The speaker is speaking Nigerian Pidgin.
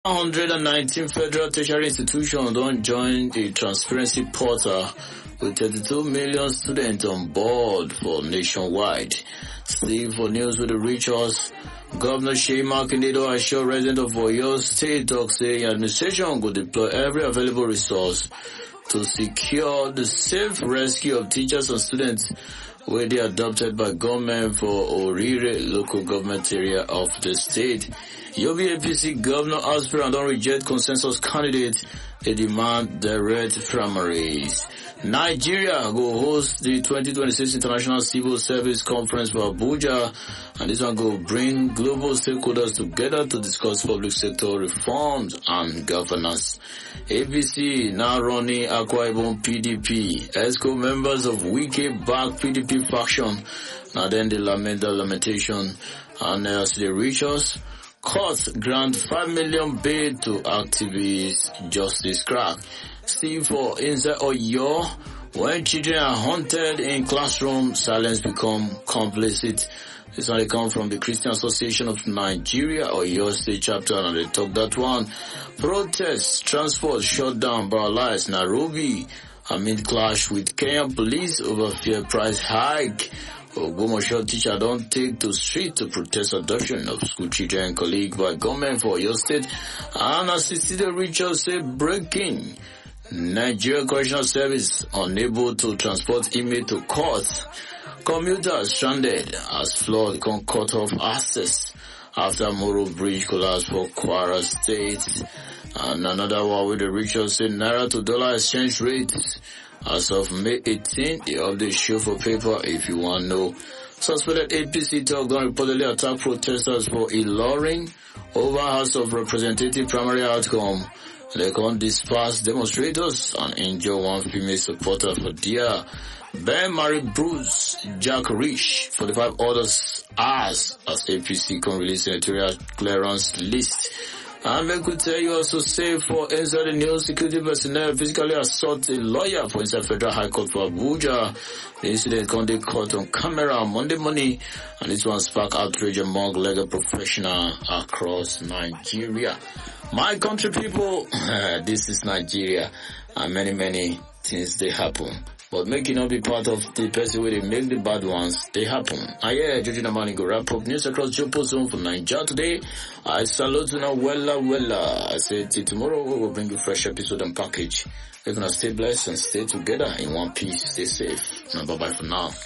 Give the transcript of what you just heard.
119 federal tertiary institutions don't join the transparency portal with 32 million students on board for nationwide. Steve for news with the reach us. Governor Sheyi Makinde assure residents of Oyo State talk say administration will deploy every available resource to secure the safe rescue of teachers and students where they adopted by government for Orire local government area of the state. Yobe APC governor aspirant don't reject consensus candidates. They demand direct primaries. Nigeria will host the 2026 International Civil Service Conference for Abuja, and this one will bring global stakeholders together to discuss public sector reforms and governance. APC now running Akwa Ibom PDP. ESCO members of Wike-backed PDP faction. Now then they lament the lamentation, and as they reach us, court grant 5 million bail to activists, justice crack. Steve for inside Oyo, when children are haunted in classroom, silence become complicit. This one they come from the Christian Association of Nigeria, Oyo State chapter, and they talk that one. Protests, transport shut down, paralyzed Nairobi amid clash with Kenyan police over fuel price hike. Ogbomoso teacher don't take to street to protest adoption of school children and colleague by government for Oyo State. And assisted Richard say breaking. Nigeria Correctional Service unable to transport inmate to court. Commuters stranded as flood can cut off access after Moro Bridge collapse for Kwara State. And another one with the Richard say Naira to dollar exchange rate. As of May 18th, the update show for paper if you want to know. Suspected APC talk don't reportedly attack protesters for Ilorin over House of Representative primary outcome. They can disperse demonstrators and injure one female supporter for their Ben married Bruce, Jack Rich, 45 others as APC can release senatorial clearance list. And we could tell you also say for inside the news, security personnel physically assault a lawyer for inside Federal High Court for Abuja. The incident can be caught on camera on Monday morning, and this one sparked outrage among legal professionals across Nigeria. My country people, this is Nigeria, and many things they happen. But make it not be part of the person where they make the bad ones, they happen. Joji Namani go wrap up news across Jopo Zone for Nigeria today. I salute you now, wella. I say till tomorrow we will bring you fresh episode and package. We're gonna stay blessed and stay together in one piece. Stay safe. Now bye bye for now.